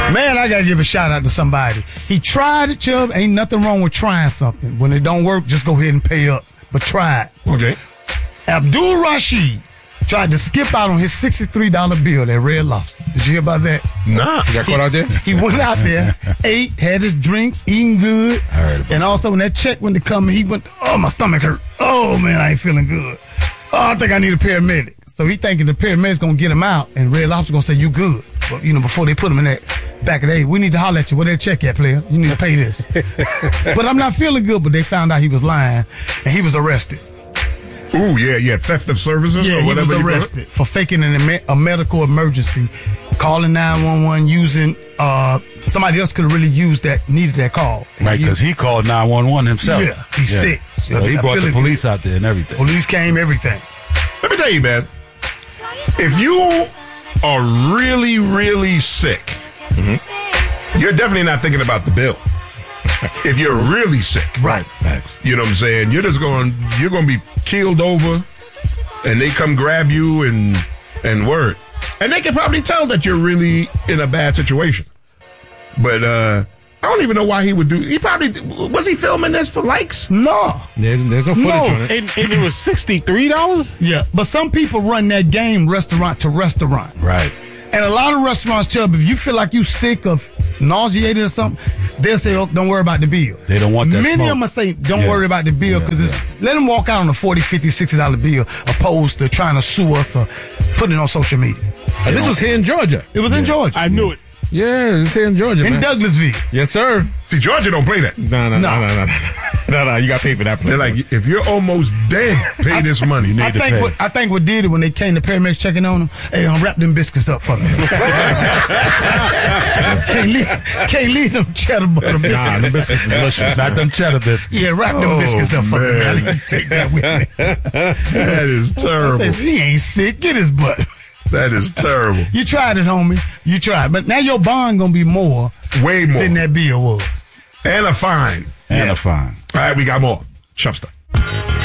Man, I got to give a shout out to somebody. He tried it, Chubb. Ain't nothing wrong with trying something. When it don't work, just go ahead and pay up. But try it. Okay. Abdul Rashid tried to skip out on his $63 bill at Red Lobster. Did you hear about that? Nah. You got caught out there? He went out there, ate, had his drinks, eating good. And also when that check went to come, he went, oh, my stomach hurt. Oh, man, I ain't feeling good. Oh, I think I need a paramedic. So he thinking the paramedic's going to get him out, and Red Lobster going to say, you good. But, before they put him in that back of the day, we need to holler at you. Where that check at, player? You need to pay this. But I'm not feeling good, but they found out he was lying, and he was arrested. Ooh, yeah, theft of services or whatever. He was arrested for faking a medical emergency, calling 911, using somebody else could have really used that, needed that call. Right, because he called 911 himself. Yeah, he's sick. So he brought the police out there and everything. Police came, everything. Let me tell you, man, if you are really, really sick, you're definitely not thinking about the bill. If you're really sick. Right. You know what I'm saying? You're going to be keeled over, and they come grab you and word. And they can probably tell that you're really in a bad situation. But I don't even know why he would do. Was he filming this for likes? No. There's no footage on it. And it was $63? Yeah. But some people run that game restaurant to restaurant. Right. And a lot of restaurants, Chubb, if you feel like you sick of nauseated or something, they'll say, oh, don't worry about the bill. They don't want that Many smoke. of them will say, don't worry about the bill, because let them walk out on a $40, $50, $60 bill opposed to trying to sue us or put it on social media. This was here in Georgia. It was in Georgia. I knew it. Yeah, it's here in Georgia, In man. Douglasville. Yes, sir. See, Georgia don't play that. No. You got to pay for that. They're like, if you're almost dead, pay this money. I think what did it when they came, the paramedics checking on them, hey, wrap them biscuits up for me. can't leave them cheddar butter biscuits. Nah, the biscuits are delicious. Not them cheddar biscuits. Yeah, wrap them biscuits up for me. man. I need to take that with me. That is terrible. I said, he ain't sick. Get his butt. That is terrible. You tried it, homie. You tried. But now your bond going to be more Way more. than that bill was. And a fine. And a fine. All right, we got more. Chubster.